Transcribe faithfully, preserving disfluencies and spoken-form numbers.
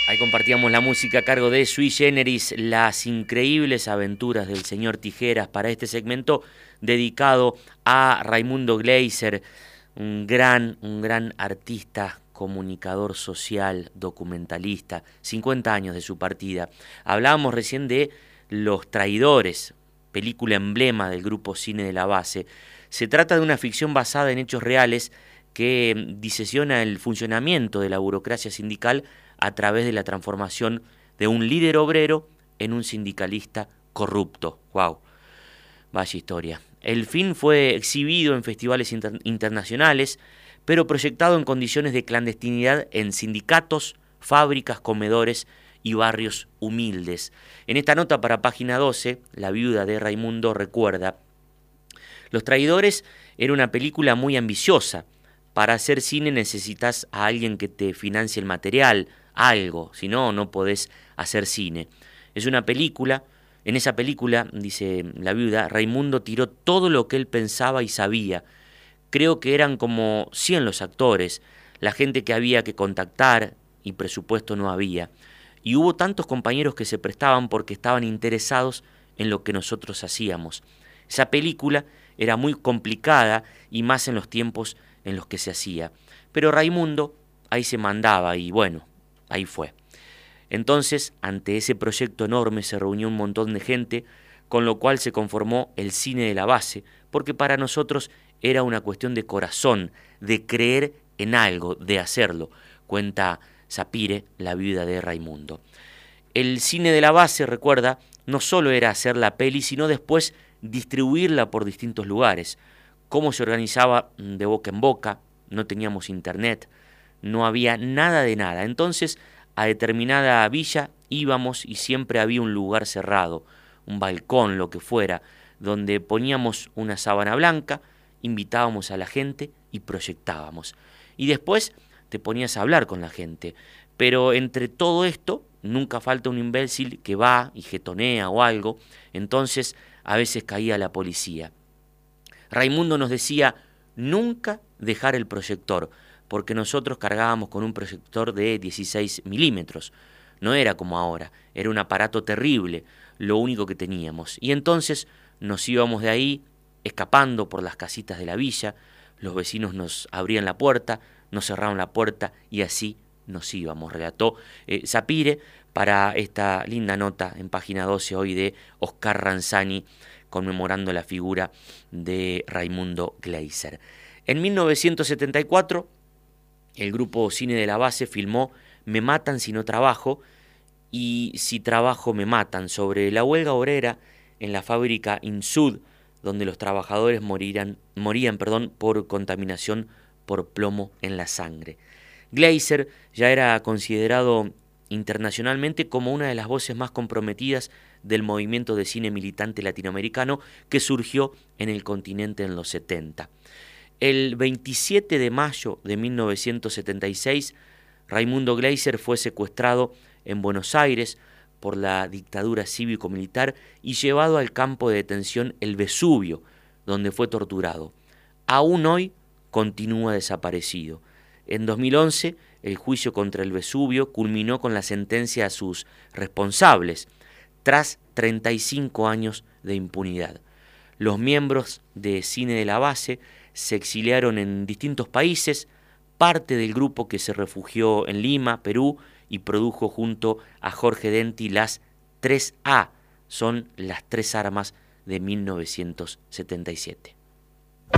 Ahí compartíamos la música a cargo de Sui Generis, las increíbles aventuras del señor Tijeras, para este segmento dedicado a Raimundo Gleiser, un gran, un gran artista, comunicador social, documentalista, cincuenta años de su partida. Hablábamos recién de Los Traidores, película emblema del grupo Cine de la Base. Se trata de una ficción basada en hechos reales que disecciona el funcionamiento de la burocracia sindical a través de la transformación de un líder obrero en un sindicalista corrupto. ¡Wow! Vaya historia. El film fue exhibido en festivales inter- internacionales, pero proyectado en condiciones de clandestinidad en sindicatos, fábricas, comedores y barrios humildes. En esta nota para Página doce, la viuda de Raimundo recuerda: Los Traidores era una película muy ambiciosa. Para hacer cine necesitas a alguien que te financie el material, algo, si no, no podés hacer cine. Es una película, en esa película, dice la viuda, Raimundo tiró todo lo que él pensaba y sabía. Creo que eran como cien los actores, la gente que había que contactar y presupuesto no había. Y hubo tantos compañeros que se prestaban porque estaban interesados en lo que nosotros hacíamos. Esa película era muy complicada y más en los tiempos en los que se hacía. Pero Raimundo ahí se mandaba y bueno, ahí fue. Entonces, ante ese proyecto enorme se reunió un montón de gente, con lo cual se conformó el Cine de la Base, porque para nosotros era una cuestión de corazón, de creer en algo, de hacerlo, cuenta Sapire, la viuda de Raimundo. El Cine de la Base, recuerda, no solo era hacer la peli, sino después distribuirla por distintos lugares. Cómo se organizaba de boca en boca, no teníamos internet, no había nada de nada. Entonces, a determinada villa íbamos y siempre había un lugar cerrado, un balcón, lo que fuera, donde poníamos una sábana blanca, invitábamos a la gente y proyectábamos. Y después te ponías a hablar con la gente. Pero entre todo esto, nunca falta un imbécil que va y jetonea o algo, entonces a veces caía la policía. Raimundo nos decía nunca dejar el proyector, porque nosotros cargábamos con un proyector de dieciséis milímetros. No era como ahora, era un aparato terrible, lo único que teníamos. Y entonces nos íbamos de ahí, escapando por las casitas de la villa, los vecinos nos abrían la puerta, nos cerraban la puerta y así nos íbamos, relató eh, Sapire para esta linda nota en Página doce hoy de Oscar Ranzani, conmemorando la figura de Raimundo Gleiser. En mil novecientos setenta y cuatro, el grupo Cine de la Base filmó Me matan si no trabajo y Si trabajo me matan, sobre la huelga obrera en la fábrica Insud, donde los trabajadores morían, morían perdón, por contaminación por plomo en la sangre. Gleiser ya era considerado internacionalmente como una de las voces más comprometidas del movimiento de cine militante latinoamericano que surgió en el continente en los setenta. El veintisiete de mayo de mil novecientos setenta y seis, Raimundo Gleiser fue secuestrado en Buenos Aires por la dictadura cívico-militar y llevado al campo de detención El Vesubio, donde fue torturado. Aún hoy continúa desaparecido. En dos mil once, el juicio contra El Vesubio culminó con la sentencia a sus responsables, tras treinta y cinco años de impunidad. Los miembros de Cine de la Base se exiliaron en distintos países, parte del grupo que se refugió en Lima, Perú, y produjo junto a Jorge Denti las tres A, son las tres armas de mil novecientos setenta y siete.